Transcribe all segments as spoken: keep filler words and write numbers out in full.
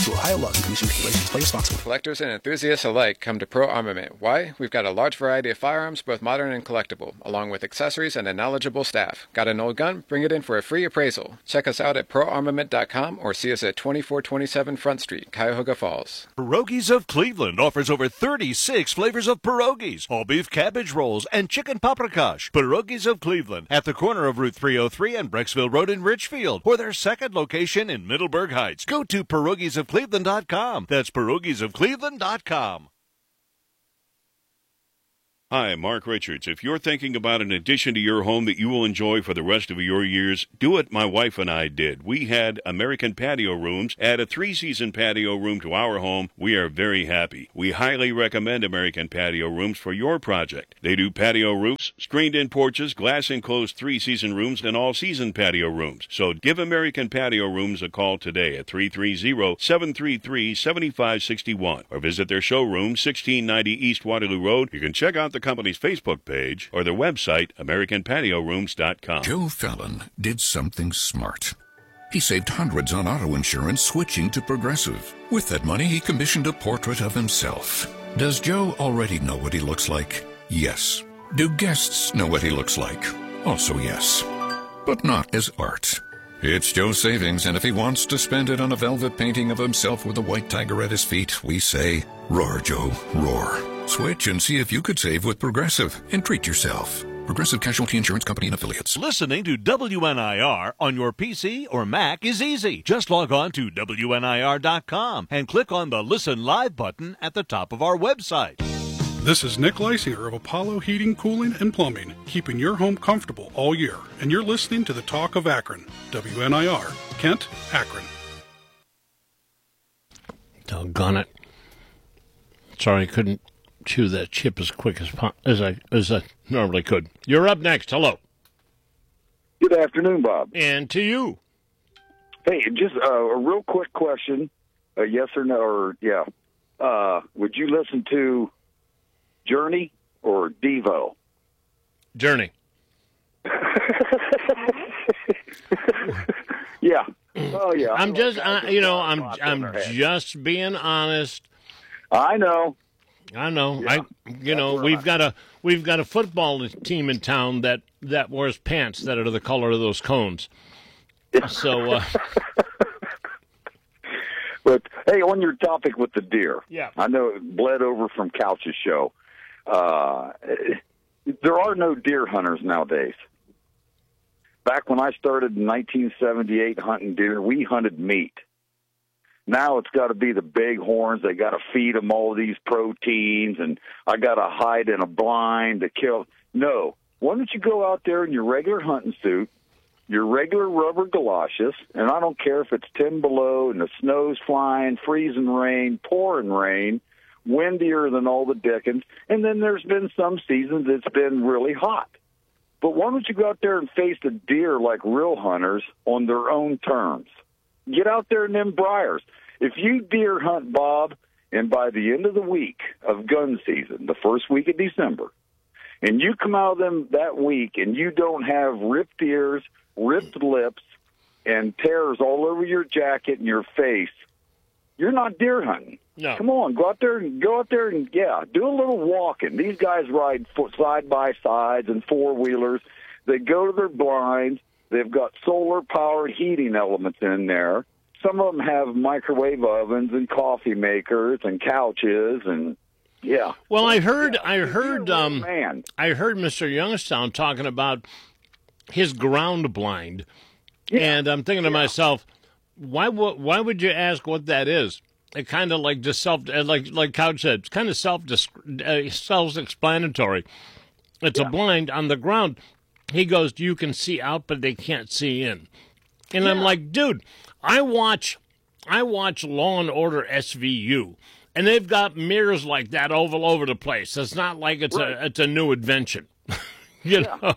To Ohio laws and commission regulations. Play responsibly. Collectors and enthusiasts alike come to Pro Armament. Why? We've got a large variety of firearms, both modern and collectible, along with accessories and a knowledgeable staff. Got an old gun? Bring it in for a free appraisal. Check us out at pro armament dot com or see us at twenty-four twenty-seven Front Street, Cuyahoga Falls. Pierogies of Cleveland offers over thirty-six flavors of pierogies, all beef cabbage rolls, and chicken paprikash. Pierogies of Cleveland at the corner of Route three oh three and Brecksville Road in Richfield, or their second location in Middleburg Heights. Go to pierogies of cleveland dot com. That's pierogies of cleveland dot com. Hi, Mark Richards. If you're thinking about an addition to your home that you will enjoy for the rest of your years, do what my wife and I did. We had American Patio Rooms add a three-season patio room to our home. We are very happy. We highly recommend American Patio Rooms for your project. They do patio roofs, screened-in porches, glass-enclosed three-season rooms, and all-season patio rooms. So give American Patio Rooms a call today at three three zero, seven three three, seven five six one or visit their showroom, sixteen ninety East Waterloo Road. You can check out the company's Facebook page or their website, american patio rooms dot com. Joe Fallon did something smart. He saved hundreds on auto insurance switching to Progressive. With that money, he commissioned a portrait of himself. Does Joe already know what he looks like? Yes. Do guests know what he looks like? Also yes. But not as art. It's Joe's savings, and if he wants to spend it on a velvet painting of himself with a white tiger at his feet, we say, roar, Joe, roar. Switch and see if you could save with Progressive and treat yourself. Progressive Casualty Insurance Company and Affiliates. Listening to W N I R on your P C or Mac is easy. Just log on to W N I R dot com and click on the Listen Live button at the top of our website. This is Nick Leisinger of Apollo Heating, Cooling, and Plumbing, keeping your home comfortable all year. And you're listening to the Talk of Akron. W N I R, Kent, Akron. Doggone it. Sorry I couldn't chew that chip as quick as as I as I normally could. You're up next. Hello. Good afternoon, Bob. And to you. Hey, just uh, a real quick question, uh, yes or no, or yeah. Uh, would you listen to Journey or Devo? Journey. Yeah. Oh yeah. I'm just, I, you know, I'm I'm just being honest. I know. I know. Yeah, I, you know, we've right. got a we've got a football team in town that, that wears pants that are the color of those cones. So, uh, but hey, on your topic with the deer, yeah, I know it bled over from Couch's show. Uh, there are no deer hunters nowadays. Back when I started in nineteen seventy-eight hunting deer, we hunted meat. Now it's got to be the bighorns. They got to feed them all these proteins, and I got to hide in a blind to kill. No. Why don't you go out there in your regular hunting suit, your regular rubber galoshes, and I don't care if it's ten below and the snow's flying, freezing rain, pouring rain, windier than all the dickens, and then there's been some seasons it's been really hot. But why don't you go out there and face the deer like real hunters on their own terms? Get out there in them briars. If you deer hunt, Bob, and by the end of the week of gun season, the first week of December, and you come out of them that week and you don't have ripped ears, ripped lips, and tears all over your jacket and your face, you're not deer hunting. No. Come on, go out there and go out there and yeah, do a little walking. These guys ride side by sides and four wheelers. They go to their blinds. They've got solar-powered heating elements in there. Some of them have microwave ovens and coffee makers and couches and yeah. Well, I heard, yeah, I heard, um, man. I heard Mister Youngstown talking about his ground blind, yeah. and I'm thinking to yeah. myself, why would why would you ask what that is? It kind of like just self, like like Couch said, it's kind of self uh, self-explanatory. It's yeah. a blind on the ground. He goes, you can see out, but they can't see in. And yeah. I'm like, dude, I watch I watch Law and Order S V U, and they've got mirrors like that all over the place. It's not like it's right. a it's a new invention. you yeah. know?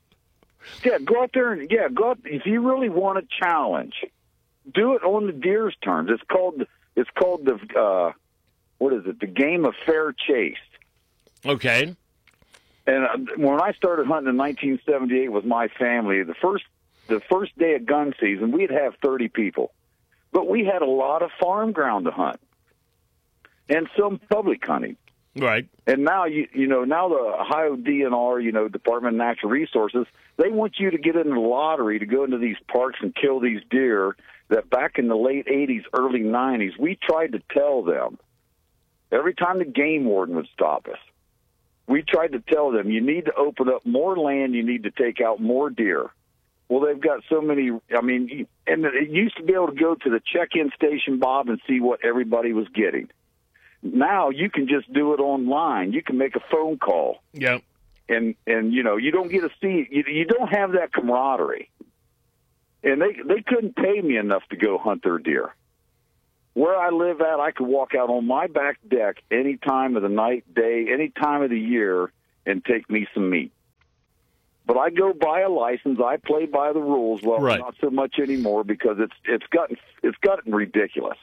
Yeah, go out there and, yeah, go out. If you really want a challenge, do it on the deer's terms. It's called, it's called the, uh, what is it, the game of fair chase. Okay. And uh, when I started hunting in nineteen seventy-eight with my family, the first the first day of gun season, we'd have thirty people. But we had a lot of farm ground to hunt and some public hunting. Right. And now, you you know, now the Ohio D N R, you know, Department of Natural Resources, they want you to get in the lottery to go into these parks and kill these deer that back in the late eighties, early nineties, we tried to tell them, every time the game warden would stop us, we tried to tell them, you need to open up more land, you need to take out more deer. Well, they've got so many, I mean, and it used to be able to go to the check-in station, Bob, and see what everybody was getting. Now you can just do it online. You can make a phone call. Yep. And, and you know, you don't get to see, you, you don't have that camaraderie. And they they couldn't pay me enough to go hunt their deer. Where I live at, I could walk out on my back deck any time of the night, day, any time of the year, and take me some meat. But I go by a license. I play by the rules. Well, right. Not so much anymore because it's it's gotten it's gotten ridiculous.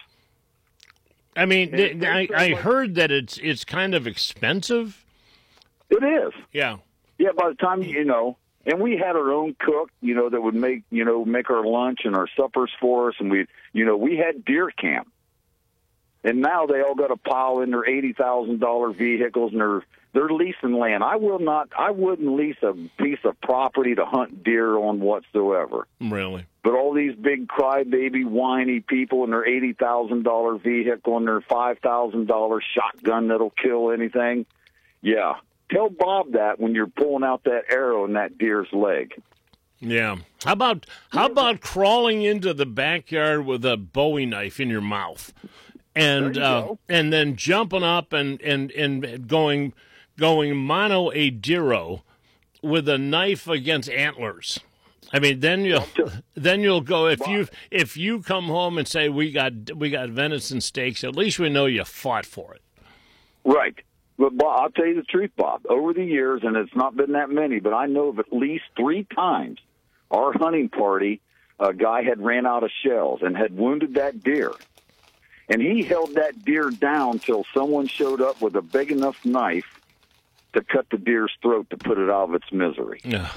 I mean, th- I, I heard that it's it's kind of expensive. It is. Yeah. Yeah, by the time, you know, and we had our own cook, you know, that would make, you know, make our lunch and our suppers for us, and we, you know, we had deer camp. And now they all got to pile in their eighty thousand dollars vehicles, and they're, they're leasing land. I will not, I wouldn't lease a piece of property to hunt deer on whatsoever. Really? But all these big crybaby, whiny people in their eighty thousand dollars vehicle and their five thousand dollars shotgun that'll kill anything, yeah. Tell Bob that when you're pulling out that arrow in that deer's leg. Yeah. How about how about crawling into the backyard with a Bowie knife in your mouth, and uh, and then jumping up and, and, and going going mano a diro with a knife against antlers. I mean, then you'll then you'll go if you if you come home and say we got we got venison steaks. At least we know you fought for it. Right. But, Bob, I'll tell you the truth, Bob. Over the years, and it's not been that many, but I know of at least three times our hunting party, a guy had ran out of shells and had wounded that deer. And he held that deer down till someone showed up with a big enough knife to cut the deer's throat to put it out of its misery. Yeah.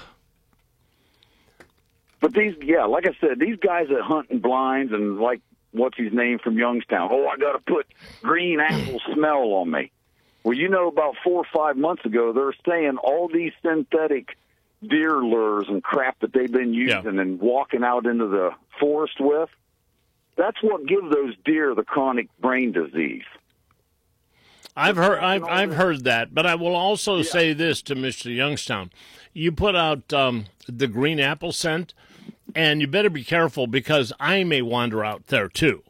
But these, yeah, like I said, these guys that hunt in blinds and like, what's his name from Youngstown? Oh, I got to put green apple smell on me. Well, you know, about four or five months ago, they're saying all these synthetic deer lures and crap that they've been using yeah. and walking out into the forest with, that's what gives those deer the chronic brain disease. I've heard I've I've heard that, but I will also yeah. say this to Mister Youngstown: you put out um, the green apple scent, and you better be careful because I may wander out there too.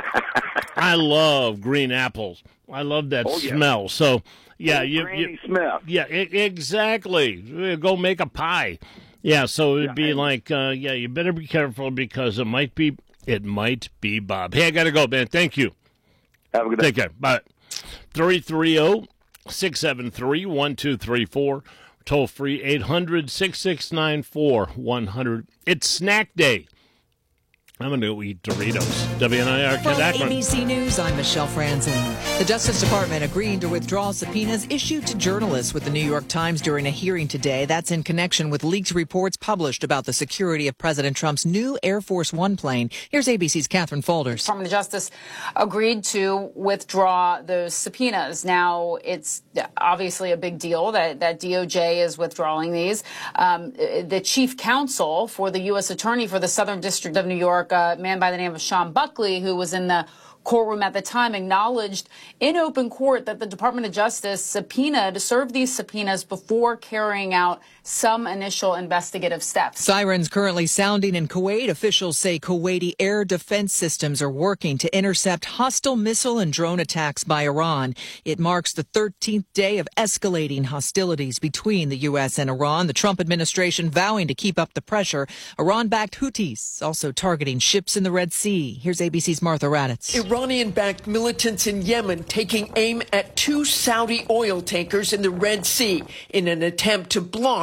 I love green apples. I love that oh, smell. Yeah. So, yeah, oh, you, you smell. Yeah, it, exactly. Go make a pie. Yeah, so it'd yeah, be like, uh, yeah, you better be careful because it might be, it might be Bob. Hey, I gotta go, man. Thank you. Have a good day. Take care. Bye. three three zero, six seven three, one two three four. Toll free eight hundred, six six nine four, one hundred. It's snack day. I'm going to go eat Doritos. W N I R, Kent Akron. From A B C News, I'm Michelle Franzen. The Justice Department agreeing to withdraw subpoenas issued to journalists with the New York Times during a hearing today. That's in connection with leaked reports published about the security of President Trump's new Air Force One plane. Here's A B C's Catherine Folders. The Department of Justice agreed to withdraw those subpoenas. Now, it's obviously a big deal that, that D O J is withdrawing these. Um, the chief counsel for the U S Attorney for the Southern District of New York, a man by the name of Sean Buckley, who was in the courtroom at the time, acknowledged in open court that the Department of Justice subpoenaed, served these subpoenas before carrying out some initial investigative steps. Sirens currently sounding in Kuwait. Officials say Kuwaiti air defense systems are working to intercept hostile missile and drone attacks by Iran. It marks the thirteenth day of escalating hostilities between the U S and Iran. The Trump administration vowing to keep up the pressure. Iran-backed Houthis also targeting ships in the Red Sea. Here's A B C's Martha Raddatz. Iranian-backed militants in Yemen taking aim at two Saudi oil tankers in the Red Sea in an attempt to block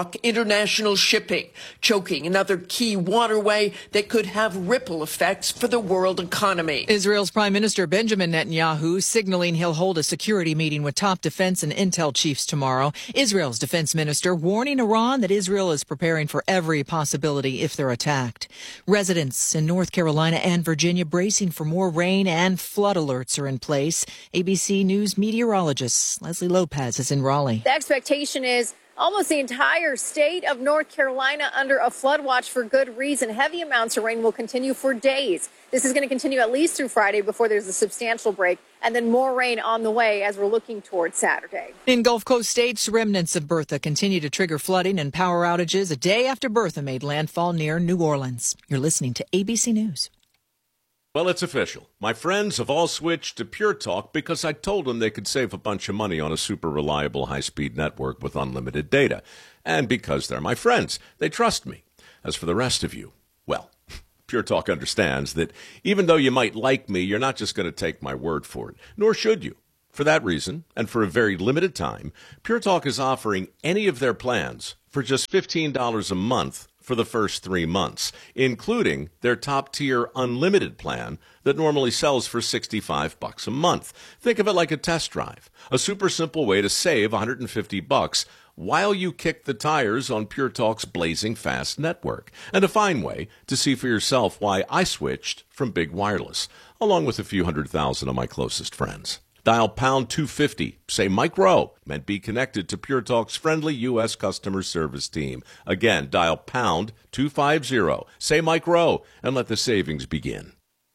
block international shipping, choking another key waterway that could have ripple effects for the world economy. Israel's Prime Minister Benjamin Netanyahu signaling he'll hold a security meeting with top defense and intel chiefs tomorrow. Israel's defense minister warning Iran that Israel is preparing for every possibility if they're attacked. Residents in North Carolina and Virginia bracing for more rain and flood alerts are in place. A B C News meteorologist Leslie Lopez is in Raleigh. The expectation is almost the entire state of North Carolina under a flood watch for good reason. Heavy amounts of rain will continue for days. This is going to continue at least through Friday before there's a substantial break, and then more rain on the way as we're looking towards Saturday. In Gulf Coast states, remnants of Bertha continue to trigger flooding and power outages a day after Bertha made landfall near New Orleans. You're listening to A B C News. Well, it's official. My friends have all switched to Pure Talk because I told them they could save a bunch of money on a super reliable high-speed network with unlimited data. And because they're my friends, they trust me. As for the rest of you, well, Pure Talk understands that even though you might like me, you're not just going to take my word for it, nor should you. For that reason, and for a very limited time, Pure Talk is offering any of their plans for just fifteen dollars a month for the first three months, including their top-tier unlimited plan that normally sells for sixty-five bucks a month. Think of it like a test drive, a super simple way to save one hundred fifty bucks while you kick the tires on Pure Talk's blazing fast network, and a fine way to see for yourself why I switched from Big Wireless, along with a few hundred thousand of my closest friends. Dial pound two fifty, say Mike Rowe, and be connected to Pure Talk's friendly U S customer service team. Again, dial pound two fifty, say Mike Rowe, and let the savings begin.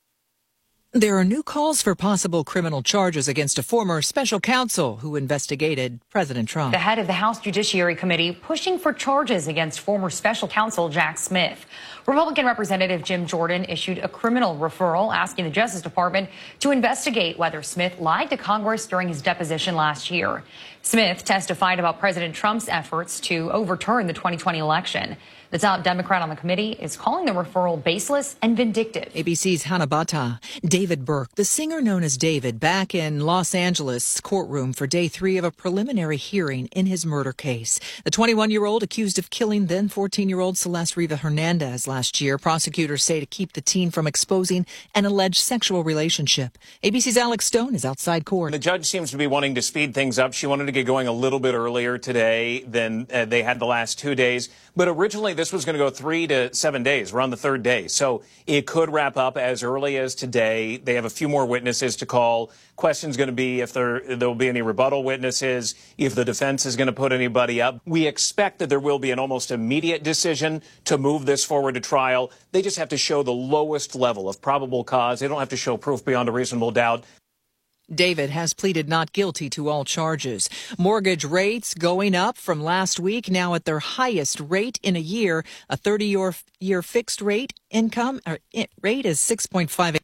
There are new calls for possible criminal charges against a former special counsel who investigated President Trump. The head of the House Judiciary Committee pushing for charges against former special counsel Jack Smith. Republican Representative Jim Jordan issued a criminal referral asking the Justice Department to investigate whether Smith lied to Congress during his deposition last year. Smith testified about President Trump's efforts to overturn the twenty twenty election. The top Democrat on the committee is calling the referral baseless and vindictive. A B C's Hannah Bata. David Burke, the singer known as David, back in Los Angeles courtroom for day three of a preliminary hearing in his murder case. The twenty-one-year-old accused of killing then fourteen-year-old Celeste Riva Hernandez last year. Prosecutors say to keep the teen from exposing an alleged sexual relationship. A B C's Alex Stone is outside court. The judge seems to be wanting to speed things up. She wanted to get going a little bit earlier today than uh, they had the last two days. But originally, this was going to go three to seven days. We're on the third day. So it could wrap up as early as today. They have a few more witnesses to call. Question's going to be if there there will be any rebuttal witnesses, if the defense is going to put anybody up. We expect that there will be an almost immediate decision to move this forward to trial. They just have to show the lowest level of probable cause. They don't have to show proof beyond a reasonable doubt. David has pleaded not guilty to all charges. Mortgage rates going up from last week, now at their highest rate in a year. A thirty-year fixed rate income or rate is six point five eight.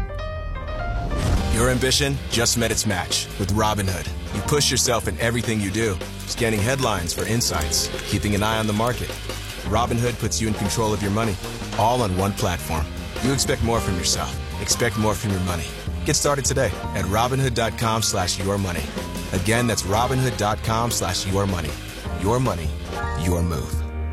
Your ambition just met its match with Robinhood. You push yourself in everything you do, scanning headlines for insights, keeping an eye on the market. Robinhood puts you in control of your money, all on one platform. You expect more from yourself. Expect more from your money. Get started today at Robinhood.com slash your money. Again, that's Robinhood.com slash your money. Your money, your move.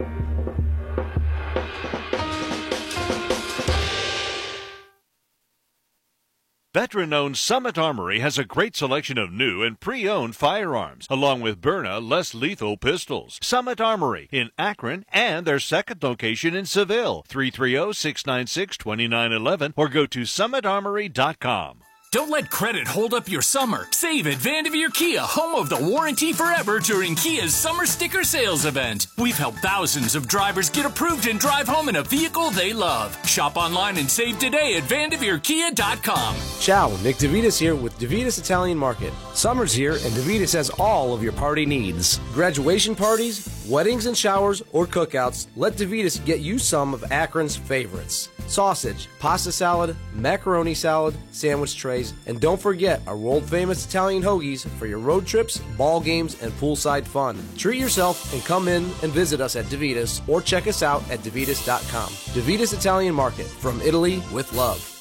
Veteran-owned Summit Armory has a great selection of new and pre-owned firearms, along with Byrna less lethal pistols. Summit Armory in Akron and their second location in Seville, three three zero, six nine six, two nine one one, or go to summit armory dot com. Don't let credit hold up your summer. Save at Vanderveer Kia, home of the warranty forever during Kia's summer sticker sales event. We've helped thousands of drivers get approved and drive home in a vehicle they love. Shop online and save today at vanderveer kia dot com. Ciao, Nick DeVitas here with DeVitas Italian Market. Summer's here and DeVitas has all of your party needs. Graduation parties, weddings and showers, or cookouts, let DeVitas get you some of Akron's favorites. Sausage, pasta salad, macaroni salad, sandwich trays, and don't forget our world-famous Italian hoagies for your road trips, ball games, and poolside fun. Treat yourself and come in and visit us at DeVitas or check us out at DeVitas dot com. DeVitas Italian Market, from Italy with love.